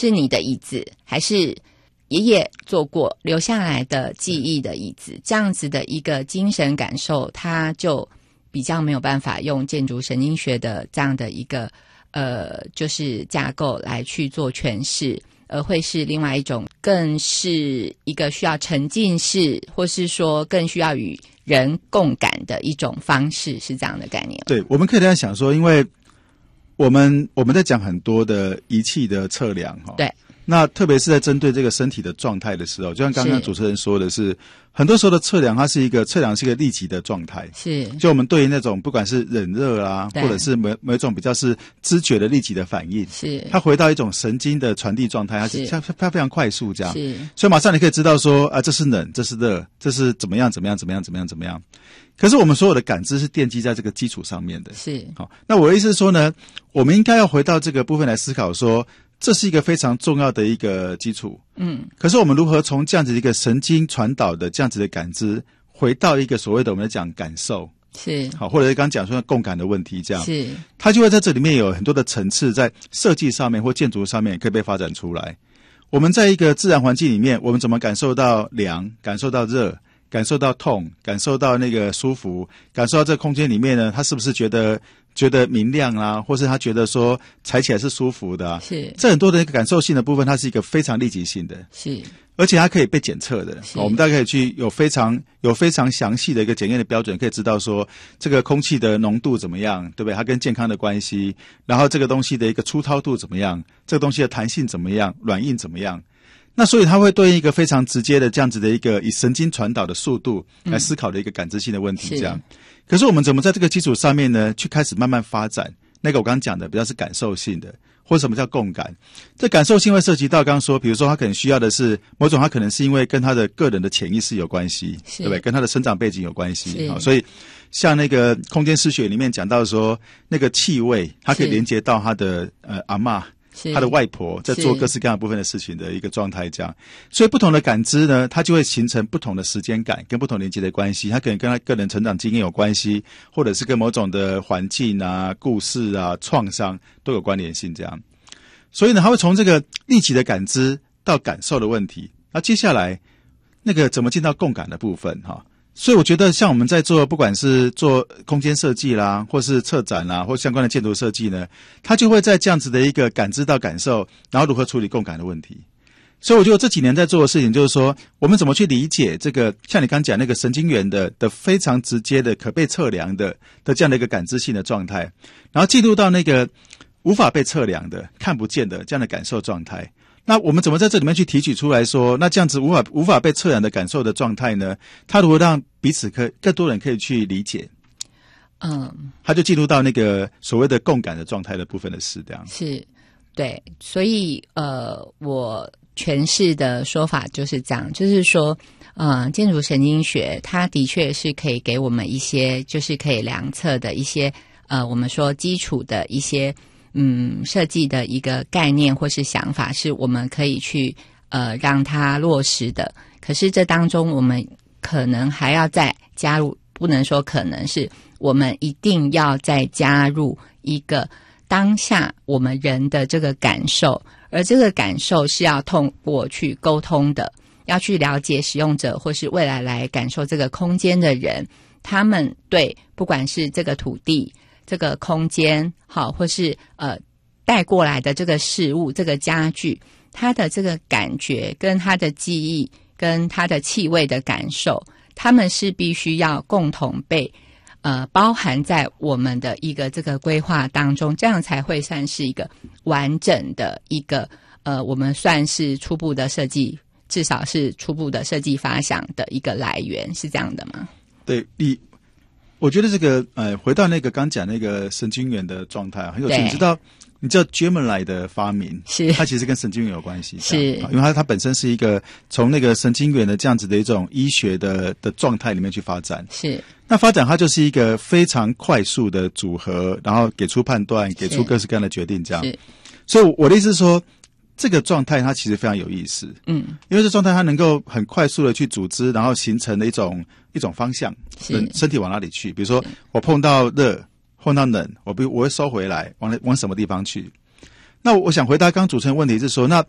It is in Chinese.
是你的椅子还是爷爷坐过留下来的记忆的椅子，这样子的一个精神感受，它就比较没有办法用建筑神经学的这样的一个就是架构来去做诠释，而会是另外一种更是一个需要沉浸式，或是说更需要与人共感的一种方式，是这样的概念。 对，我们可以这样想说，因为我们在讲很多的仪器的测量哈， 对， 那特别是在针对这个身体的状态的时候，就像刚刚主持人说的是，很多时候的测量是一个立即的状态， 是就我们对于那种不管是冷热啊，或者是某一种比较是知觉的立即的反应， 是它回到一种神经的传递状态，它非常快速这样， 是， 所以马上你可以知道说啊，这是冷，这是热，这是怎么样。可是我们所有的感知是奠基在这个基础上面的， 是好。那我的意思是说呢，我们应该要回到这个部分来思考说，这是一个非常重要的一个基础。可是我们如何从这样子一个神经传导的这样子的感知，回到一个所谓的我们讲感受， 是好，或者是刚刚讲说共感的问题，这样是， 它就会在这里面有很多的层次，在设计上面或建筑上面可以被发展出来。我们在一个自然环境里面，我们怎么感受到凉，感受到热，感受到痛，感受到那个舒服，感受到这个空间里面呢，他是不是觉得明亮啊，或是他觉得说踩起来是舒服的啊， 是这很多的一个感受性的部分，它是一个非常立即性的， 是， 而且它可以被检测的。我们大概可以去有非常详细的一个检验的标准，可以知道说这个空气的浓度怎么样，对不对？它跟健康的关系，然后这个东西的一个粗糙度怎么样，这个东西的弹性怎么样，软硬怎么样。那所以它会对应一个非常直接的这样子的一个以神经传导的速度来思考的一个感知性的问题，这样。可是我们怎么在这个基础上面呢，去开始慢慢发展那个我刚刚讲的比较是感受性的，或者什么叫共感？这感受性会涉及到刚刚说，比如说他可能需要的是某种，他可能是因为跟他的个人的潜意识有关系，对不对？跟他的生长背景有关系，所以像那个空间视学里面讲到说，那个气味，它可以连接到他的阿嬷。他的外婆在做各式各样部分的事情的一个状态，这样，所以不同的感知呢，它就会形成不同的时间感跟不同连接的关系。它可能跟他个人成长经验有关系，或者是跟某种的环境啊、故事啊、创伤都有关联性。这样，所以呢，它会从这个立即的感知到感受的问题。那接下来那个怎么进到共感的部分哈？所以我觉得像我们在做不管是做空间设计啦，或是策展啦，或相关的建筑设计呢，它就会在这样子的一个感知到感受，然后如何处理共感的问题。所以我觉得这几年在做的事情就是说，我们怎么去理解这个像你刚讲那个神经元的非常直接的可被测量的这样的一个感知性的状态，然后进入到那个无法被测量的看不见的这样的感受状态。那我们怎么在这里面去提取出来说，那这样子无法被测量的感受的状态呢？它如何让彼此更多人可以去理解？他就进入到那个所谓的共感的状态的部分的事，这样是对。所以我诠释的说法就是这样，就是说建筑神经学它的确是可以给我们一些就是可以量测的一些我们说基础的一些设计的一个概念或是想法，是我们可以去让它落实的。可是这当中我们可能还要再加入，不能说可能，是我们一定要再加入一个当下我们人的这个感受，而这个感受是要通过去沟通的，要去了解使用者或是未来来感受这个空间的人，他们对不管是这个土地这个空间好，或是带过来的这个事物这个家具，它的这个感觉跟它的记忆跟它的气味的感受，他们是必须要共同被包含在我们的一个这个规划当中，这样才会算是一个完整的一个我们算是初步的设计，至少是初步的设计发想的一个来源，是这样的吗？ 对，我觉得这个回到那个刚讲那个神经元的状态很有趣。你知道 Gemini 的发明， 是它其实跟神经元有关系， 是因为它本身是一个从那个神经元的这样子的一种医学的状态里面去发展。 是那发展它就是一个非常快速的组合，然后给出判断，给出各式各样的决定，这样。所以我的意思是说，这个状态它其实非常有意思，因为这状态它能够很快速的去组织，然后形成的一种方向，身体往哪里去。比如说我碰到热，碰到冷，我会收回来，往什么地方去？那我想回答刚主持人问题是说，那